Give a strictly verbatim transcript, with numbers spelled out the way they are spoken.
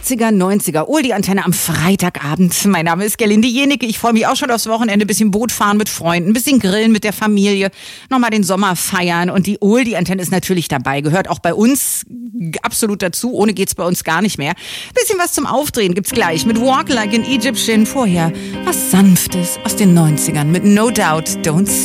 achtziger, neunziger, Oldie-Antenne am Freitagabend. Mein Name ist Gerlinde Jenicke. Ich freue mich auch schon aufs Wochenende. Bisschen Boot fahren mit Freunden, bisschen grillen mit der Familie, nochmal den Sommer feiern. Und die Oldie-Antenne ist natürlich dabei. Gehört auch bei uns absolut dazu. Ohne geht's bei uns gar nicht mehr. Bisschen was zum Aufdrehen gibt's gleich mit Walk Like an Egyptian. Vorher was Sanftes aus den neunzigern mit No Doubt Don't